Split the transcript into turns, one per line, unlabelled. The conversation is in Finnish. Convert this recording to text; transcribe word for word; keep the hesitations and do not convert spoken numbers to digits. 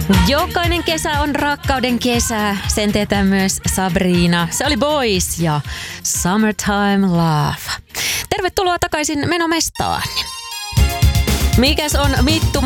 Jokainen kesä on rakkauden kesä, sen tietää myös Sabrina. Se oli Boys ja Summertime Love. Tervetuloa takaisin menomestaan. Mikäs on Mittu